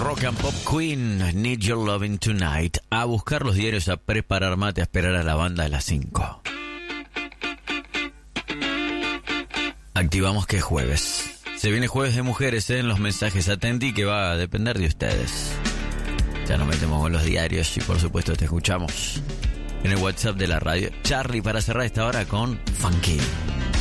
Rock and Pop Queen, Need Your Loving Tonight. A buscar los diarios, a preparar mate, a esperar a la banda de las 5. Activamos que es jueves. Se viene jueves de mujeres en los mensajes. Atendí que va a depender de ustedes. Ya nos metemos con los diarios y por supuesto te escuchamos en el WhatsApp de la radio. Charlie, para cerrar esta hora con Funky.